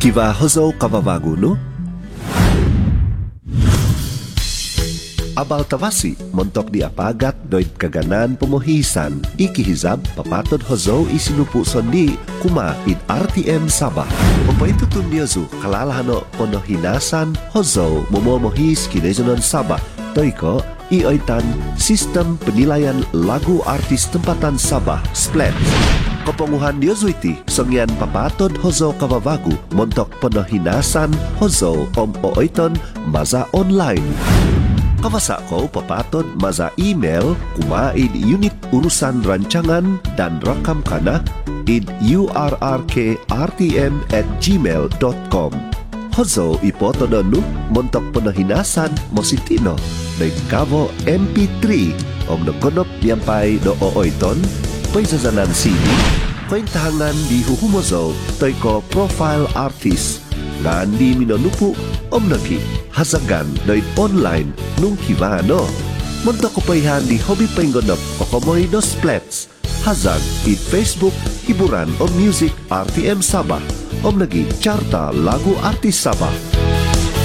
Kiva hozo kababago no? Abal tawasi, montok di apagat doit kaganan pemohisan, ikihizab papatod hozo isinupu sondi kuma id RTM Sabah. Papaitutun niyazu kalalahano ponohinasan hozo momomohis kinezonon Sabah. Toiko ioitan sistem penilaian lagu artis tempatan Sabah Splat. Kepenguhan niyazuiti sengyan papatod hozo kababago montok ponohinasan hozo oiton maza online. Kawasa ko papatod maza email kumaid unit urusan rancangan dan rekam kana id urrkrtm@gmail.com. Hozo ipotodonu montok penahinasan mositino dari kavo MP3 om nakonop diampai do ooiton paisazanan sini kointahangan di huhumozo toiko profile artist ngan di minonupu om nagi hazagan doit online nung kivano montok kopaihan di hobi penggonop kokomoy no splats hazag di Facebook hiburan on music RTM Sabah om nagi carta lagu artis Sabah.